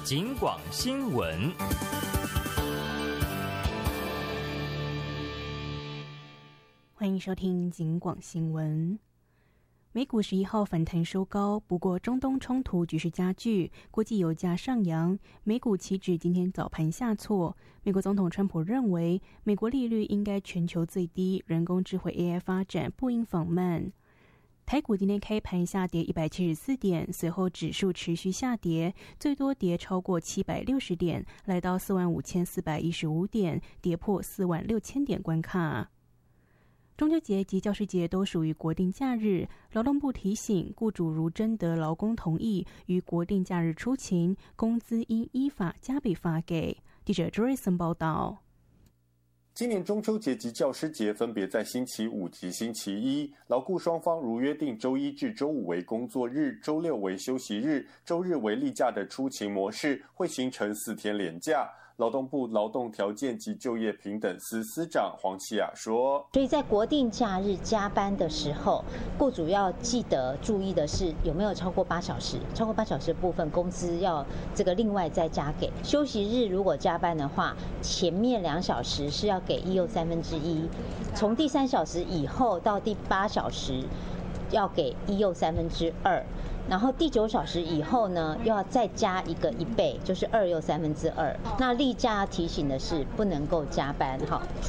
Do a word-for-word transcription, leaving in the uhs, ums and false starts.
警广新闻。 欢迎收听警广新闻。美股十一号反弹收高，不过中东冲突局势加剧，国际油价上扬，美股期指今天早盘下挫。美国总统川普认为，美国利率应该全球最低，人工智慧 A I 发展不应放慢。台股今天开盘下跌一百七十四点，随后指数持续下跌，最多跌超过七百六十点，来到四万五千四百一十五点，跌破四万六千点关卡。中秋节及教师节都属于国定假日，劳动部提醒，雇主如征得劳工同意，于国定假日出勤，工资应依法加倍发给。记者 Joyson 报道。 今年中秋节及教师节分别在星期五及星期一，劳雇双方如约定周一至周五为工作日，周六为休息日，周日为例假的出勤模式，会形成四天连假。劳动部劳动条件及就业平等司司长黄启雅说， 所以在国定假日加班的时候，雇主要记得注意的是有没有超过八小时，超过八小时的部分工资要这个另外再加给。休息日如果加班的话，前面两小时是要给一又三分之一，从第三小时以后到第八小时要给一又三分之二。然后第九小时以后呢，又要再加一个一倍，就是二又三分之二。那例假提醒的是不能够加班哈。